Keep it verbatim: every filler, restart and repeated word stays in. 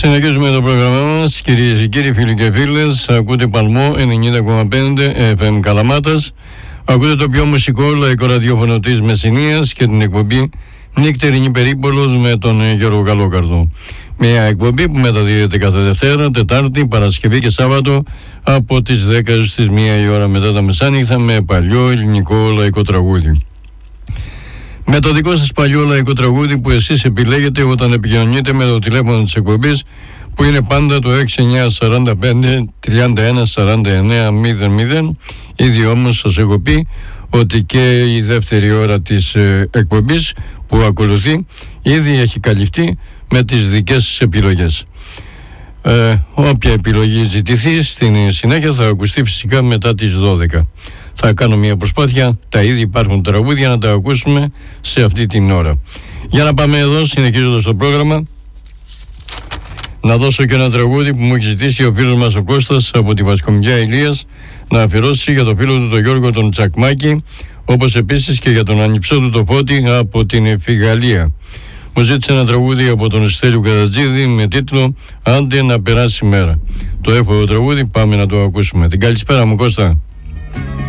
Συνεχίζουμε το πρόγραμμά μας, κυρίες και κύριοι, φίλοι και φίλες. Ακούτε Παλμό ενενήντα κόμμα πέντε εφ εμ Καλαμάτας. Ακούτε το πιο μουσικό λαϊκό ραδιόφωνο της Μεσσηνίας και την εκπομπή Νύκτερινη Περίπολος με τον Γιώργο Καλόκαρδο. Μια εκπομπή που μεταδίδεται κάθε Δευτέρα, Τετάρτη, Παρασκευή και Σάββατο από τις δέκα στις μία η ώρα μετά τα μεσάνυχτα με παλιό ελληνικό λαϊκό τραγούδι. Με το δικό σας παλιό λαϊκό τραγούδι που εσείς επιλέγετε όταν επικοινωνείτε με το τηλέφωνο της εκπομπής που είναι πάντα το έξι εννιά τέσσερα πέντε τριάντα ένα σαράντα εννέα μηδέν μηδέν. Ήδη όμως σας έχω πει ότι και η δεύτερη ώρα της ε, εκπομπής που ακολουθεί ήδη έχει καλυφθεί με τις δικές σας επιλογές. Ε, όποια επιλογή ζητηθεί στην συνέχεια θα ακουστεί φυσικά μετά τις δώδεκα. Θα κάνω μια προσπάθεια τα ήδη υπάρχουν τραγούδια να τα ακούσουμε σε αυτή την ώρα. Για να πάμε εδώ, συνεχίζοντας το πρόγραμμα, να δώσω και ένα τραγούδι που μου έχει ζητήσει ο φίλος μας ο Κώστας από τη Βασκομιά Ηλίας να αφιερώσει για το φίλο του τον Γιώργο τον Τσακμάκη, όπως επίσης και για τον ανιψό του το Φώτη από την Εφηγαλία. Μου ζήτησε ένα τραγούδι από τον Στέλιο Καρατζίδη με τίτλο «Άντε να περάσει η μέρα». Το έχω το τραγούδι, πάμε να το ακούσουμε. Την καλησπέρα μου, Κώστα.